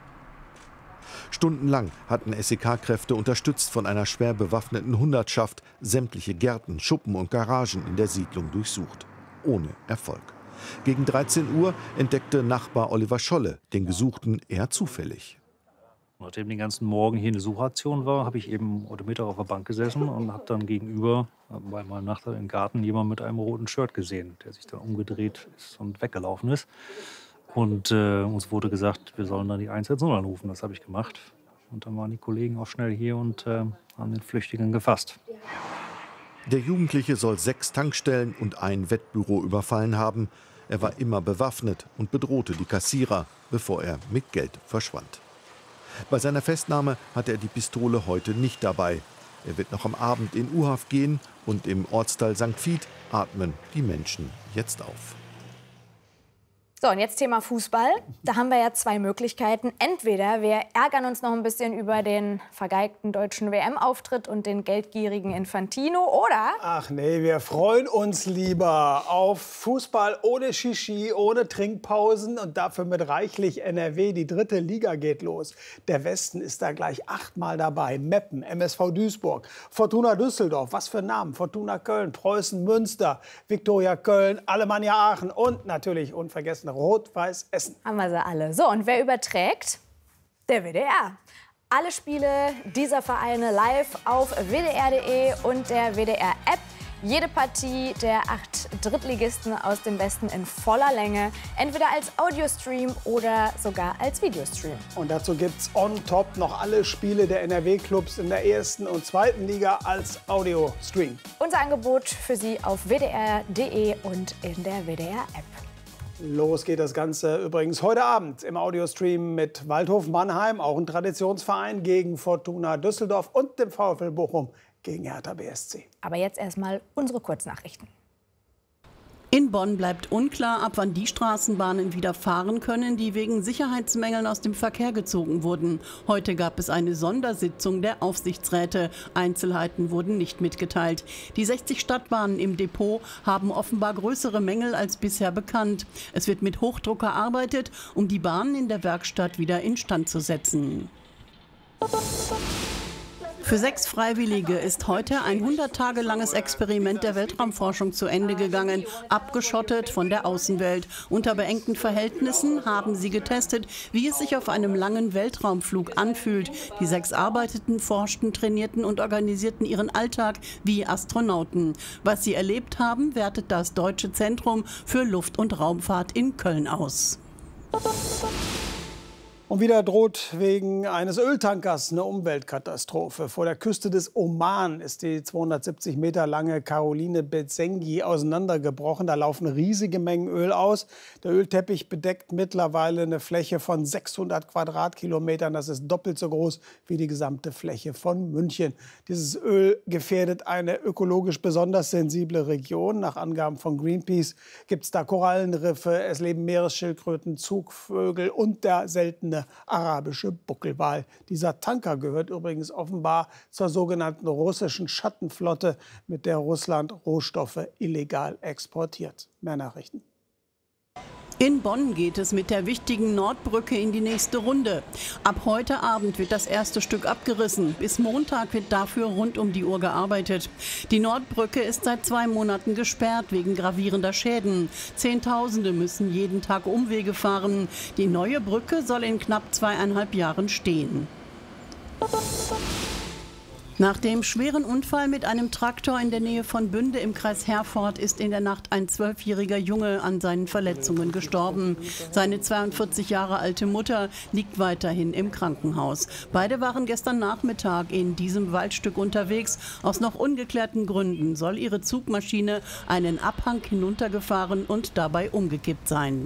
Stundenlang hatten S E K-Kräfte unterstützt von einer schwer bewaffneten Hundertschaft sämtliche Gärten, Schuppen und Garagen in der Siedlung durchsucht. Ohne Erfolg. Gegen dreizehn Uhr entdeckte Nachbar Oliver Scholle den Gesuchten eher zufällig. Nachdem den ganzen Morgen hier eine Suchaktion war, habe ich eben heute Mittag auf der Bank gesessen und habe dann gegenüber bei meinem Nachbar im Garten jemanden mit einem roten Shirt gesehen, der sich dann umgedreht ist und weggelaufen ist. Und äh, uns wurde gesagt, wir sollen dann die eins eins null anrufen. Das habe ich gemacht. Und dann waren die Kollegen auch schnell hier und äh, haben den Flüchtigen gefasst. Der Jugendliche soll sechs Tankstellen und ein Wettbüro überfallen haben. Er war immer bewaffnet und bedrohte die Kassierer, bevor er mit Geld verschwand. Bei seiner Festnahme hatte er die Pistole heute nicht dabei. Er wird noch am Abend in U-Haft gehen und im Ortsteil Sankt Vith atmen die Menschen jetzt auf. So, und jetzt Thema Fußball. Da haben wir ja zwei Möglichkeiten. Entweder wir ärgern uns noch ein bisschen über den vergeigten deutschen W M-Auftritt und den geldgierigen Infantino, oder? Ach nee, wir freuen uns lieber auf Fußball ohne Shishi, ohne Trinkpausen und dafür mit reichlich N R W. Die dritte Liga geht los. Der Westen ist da gleich achtmal dabei. Meppen, M S V Duisburg, Fortuna Düsseldorf, was für Namen, Fortuna Köln, Preußen Münster, Viktoria Köln, Alemannia Aachen und natürlich unvergessen Rot-Weiß Essen. Haben wir sie alle. So, und wer überträgt? Der W D R. Alle Spiele dieser Vereine live auf w d r punkt d e und der W D R-App. Jede Partie der acht Drittligisten aus dem Westen in voller Länge, entweder als Audiostream oder sogar als Videostream. Und dazu gibt's on top noch alle Spiele der N R W-Clubs in der ersten und zweiten Liga als Audiostream. Unser Angebot für Sie auf w d r punkt d e und in der W D R-App. Los geht das Ganze übrigens heute Abend im Audiostream mit Waldhof Mannheim, auch ein Traditionsverein, gegen Fortuna Düsseldorf und dem VfL Bochum gegen Hertha B S C. Aber jetzt erstmal unsere Kurznachrichten. In Bonn bleibt unklar, ab wann die Straßenbahnen wieder fahren können, die wegen Sicherheitsmängeln aus dem Verkehr gezogen wurden. Heute gab es eine Sondersitzung der Aufsichtsräte. Einzelheiten wurden nicht mitgeteilt. Die sechzig Stadtbahnen im Depot haben offenbar größere Mängel als bisher bekannt. Es wird mit Hochdruck gearbeitet, um die Bahnen in der Werkstatt wieder instand zu setzen. Für sechs Freiwillige ist heute ein hundert Tage langes Experiment der Weltraumforschung zu Ende gegangen. Abgeschottet von der Außenwelt. Unter beengten Verhältnissen haben sie getestet, wie es sich auf einem langen Weltraumflug anfühlt. Die sechs arbeiteten, forschten, trainierten und organisierten ihren Alltag wie Astronauten. Was sie erlebt haben, wertet das Deutsche Zentrum für Luft- und Raumfahrt in Köln aus. Und wieder droht wegen eines Öltankers eine Umweltkatastrophe. Vor der Küste des Oman ist die zweihundertsiebzig Meter lange Caroline Bezengi auseinandergebrochen. Da laufen riesige Mengen Öl aus. Der Ölteppich bedeckt mittlerweile eine Fläche von sechshundert Quadratkilometern. Das ist doppelt so groß wie die gesamte Fläche von München. Dieses Öl gefährdet eine ökologisch besonders sensible Region. Nach Angaben von Greenpeace gibt es da Korallenriffe, es leben Meeresschildkröten, Zugvögel und der seltene arabische Buckelwal. Dieser Tanker gehört übrigens offenbar zur sogenannten russischen Schattenflotte, mit der Russland Rohstoffe illegal exportiert. Mehr Nachrichten. In Bonn geht es mit der wichtigen Nordbrücke in die nächste Runde. Ab heute Abend wird das erste Stück abgerissen. Bis Montag wird dafür rund um die Uhr gearbeitet. Die Nordbrücke ist seit zwei Monaten gesperrt wegen gravierender Schäden. Zehntausende müssen jeden Tag Umwege fahren. Die neue Brücke soll in knapp zweieinhalb Jahren stehen. Nach dem schweren Unfall mit einem Traktor in der Nähe von Bünde im Kreis Herford ist in der Nacht ein zwölfjähriger Junge an seinen Verletzungen gestorben. Seine zweiundvierzig Jahre alte Mutter liegt weiterhin im Krankenhaus. Beide waren gestern Nachmittag in diesem Waldstück unterwegs. Aus noch ungeklärten Gründen soll ihre Zugmaschine einen Abhang hinuntergefahren und dabei umgekippt sein.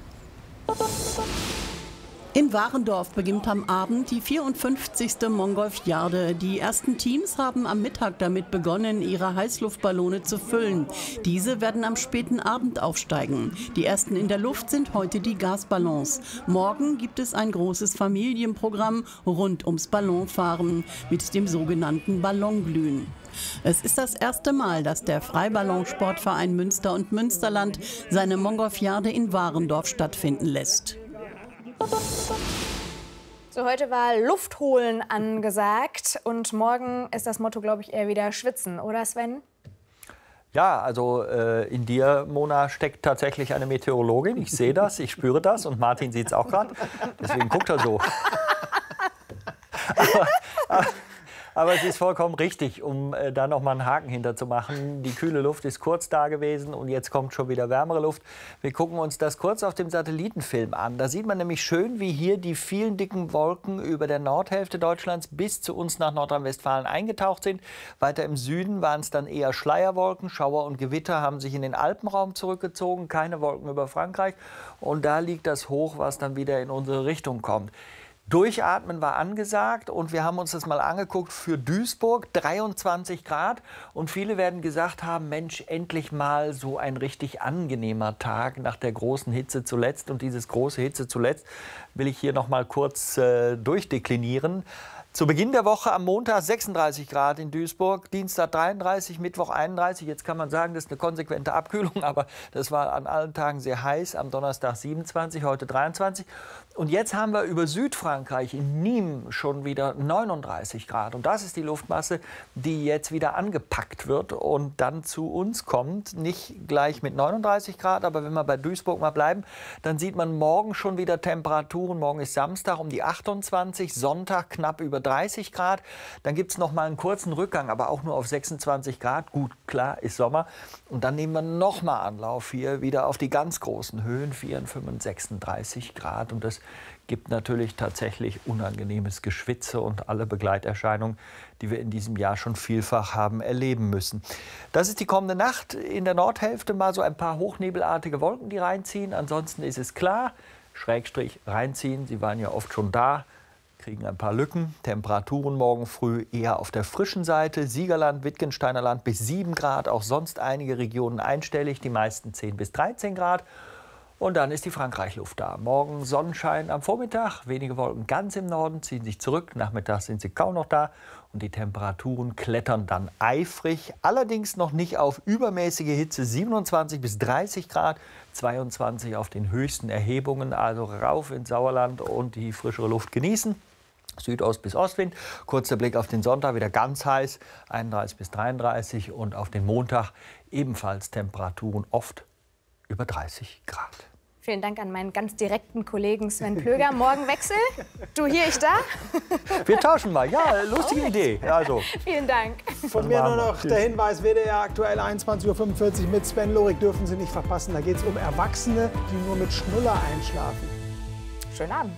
In Warendorf beginnt am Abend die vierundfünfzigste Mongolfiade. Die ersten Teams haben am Mittag damit begonnen, ihre Heißluftballone zu füllen. Diese werden am späten Abend aufsteigen. Die ersten in der Luft sind heute die Gasballons. Morgen gibt es ein großes Familienprogramm rund ums Ballonfahren mit dem sogenannten Ballonglühen. Es ist das erste Mal, dass der Freiballonsportverein Münster und Münsterland seine Mongolfiade in Warendorf stattfinden lässt. So, heute war Luft holen angesagt und morgen ist das Motto, glaube ich, eher wieder schwitzen, oder Sven? Ja, also äh, in dir, Mona, steckt tatsächlich eine Meteorologin. Ich sehe das, ich spüre das und Martin sieht es auch gerade. Deswegen guckt er so. aber, aber, aber es ist vollkommen richtig, um äh, da noch mal einen Haken hinter zu machen. Die kühle Luft ist kurz da gewesen und jetzt kommt schon wieder wärmere Luft. Wir gucken uns das kurz auf dem Satellitenfilm an. Da sieht man nämlich schön, wie hier die vielen dicken Wolken über der Nordhälfte Deutschlands bis zu uns nach Nordrhein-Westfalen eingetaucht sind. Weiter im Süden waren es dann eher Schleierwolken. Schauer und Gewitter haben sich in den Alpenraum zurückgezogen. Keine Wolken über Frankreich. Und da liegt das Hoch, was dann wieder in unsere Richtung kommt. Durchatmen war angesagt und wir haben uns das mal angeguckt für Duisburg, dreiundzwanzig Grad. Und viele werden gesagt haben, Mensch, endlich mal so ein richtig angenehmer Tag nach der großen Hitze zuletzt. Und dieses große Hitze zuletzt will ich hier noch mal kurz äh, durchdeklinieren. Zu Beginn der Woche am Montag sechsunddreißig Grad in Duisburg, Dienstag dreiunddreißig, Mittwoch einunddreißig. Jetzt kann man sagen, das ist eine konsequente Abkühlung, aber das war an allen Tagen sehr heiß. Am Donnerstag siebenundzwanzig, heute dreiundzwanzig. Und jetzt haben wir über Südfrankreich in Nîmes schon wieder neununddreißig Grad. Und das ist die Luftmasse, die jetzt wieder angepackt wird und dann zu uns kommt. Nicht gleich mit neununddreißig Grad, aber wenn wir bei Duisburg mal bleiben, dann sieht man morgen schon wieder Temperaturen. Morgen ist Samstag um die achtundzwanzig, Sonntag knapp über dreißig Grad. Dann gibt es noch mal einen kurzen Rückgang, aber auch nur auf sechsundzwanzig Grad. Gut, klar, ist Sommer. Und dann nehmen wir noch mal Anlauf hier wieder auf die ganz großen Höhen, vierundfünfzig, sechsunddreißig Grad. Und das gibt natürlich tatsächlich unangenehmes Geschwitze und alle Begleiterscheinungen, die wir in diesem Jahr schon vielfach haben erleben müssen. Das ist die kommende Nacht. In der Nordhälfte mal so ein paar hochnebelartige Wolken, die reinziehen. Ansonsten ist es klar, Schrägstrich reinziehen. Sie waren ja oft schon da. Kriegen ein paar Lücken. Temperaturen morgen früh eher auf der frischen Seite. Siegerland, Wittgensteiner Land bis sieben Grad. Auch sonst einige Regionen einstellig, die meisten zehn bis dreizehn Grad. Und dann ist die Frankreich-Luft da. Morgen Sonnenschein am Vormittag. Wenige Wolken ganz im Norden ziehen sich zurück. Nachmittags sind sie kaum noch da. Und die Temperaturen klettern dann eifrig. Allerdings noch nicht auf übermäßige Hitze. siebenundzwanzig bis dreißig Grad. zweiundzwanzig auf den höchsten Erhebungen. Also rauf ins Sauerland und die frischere Luft genießen. Südost- bis Ostwind. Kurzer Blick auf den Sonntag, wieder ganz heiß, einunddreißig bis dreiunddreißig. Und auf den Montag ebenfalls Temperaturen oft über dreißig Grad. Vielen Dank an meinen ganz direkten Kollegen Sven Plöger. Morgen Wechsel. Du hier, ich da. Wir tauschen mal. Ja, lustige Idee. Also. Vielen Dank. Von mir nur noch der Hinweis, W D R aktuell einundzwanzig Uhr fünfundvierzig mit Sven Lorik, dürfen Sie nicht verpassen. Da geht es um Erwachsene, die nur mit Schnuller einschlafen. Schönen Abend.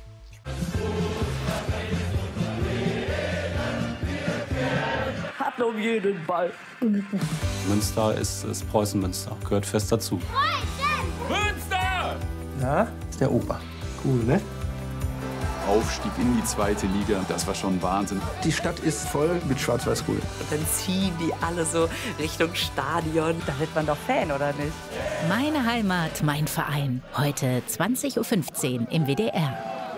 Hat um jeden Ball. Münster ist, ist Preußen-Münster, gehört fest dazu. Münster! Na, ist der Opa. Cool, ne? Aufstieg in die zweite Liga, das war schon Wahnsinn. Die Stadt ist voll mit Schwarz-Weiß-Grün. Und dann ziehen die alle so Richtung Stadion. Da wird man doch Fan, oder nicht? Meine Heimat, mein Verein. Heute zwanzig Uhr fünfzehn im W D R.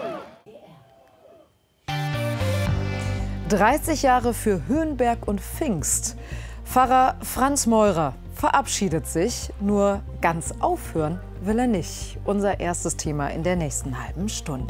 dreißig Jahre für Höhenberg und Pfingst. Pfarrer Franz Meurer verabschiedet sich, nur ganz aufhören will er nicht. Unser erstes Thema in der nächsten halben Stunde.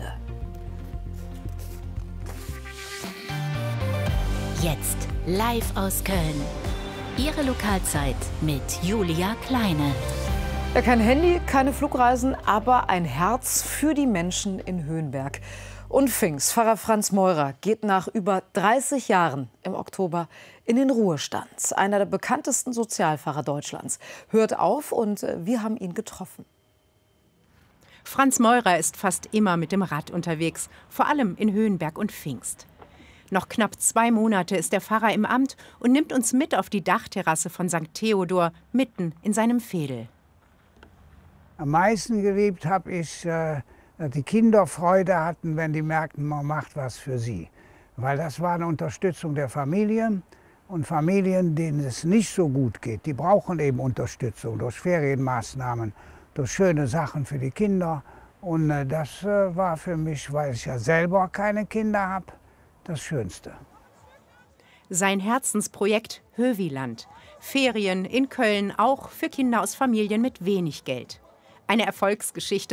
Jetzt live aus Köln. Ihre Lokalzeit mit Julia Kleine. Ja, kein Handy, keine Flugreisen, aber ein Herz für die Menschen in Höhenberg. Und Pfingst. Pfarrer Franz Meurer geht nach über dreißig Jahren im Oktober in den Ruhestand. Einer der bekanntesten Sozialpfarrer Deutschlands hört auf und wir haben ihn getroffen. Franz Meurer ist fast immer mit dem Rad unterwegs, vor allem in Höhenberg und Pfingst. Noch knapp zwei Monate ist der Pfarrer im Amt und nimmt uns mit auf die Dachterrasse von Sankt Theodor, mitten in seinem Veedel. Am meisten geliebt habe ich, äh, dass die Kinder Freude hatten, wenn die merkten, man macht was für sie. Weil das war eine Unterstützung der Familien. Und Familien, denen es nicht so gut geht, die brauchen eben Unterstützung durch Ferienmaßnahmen, durch schöne Sachen für die Kinder. Und äh, das äh, war für mich, weil ich ja selber keine Kinder habe, das Schönste. Sein Herzensprojekt Höviland. Ferien in Köln, auch für Kinder aus Familien mit wenig Geld. Eine Erfolgsgeschichte.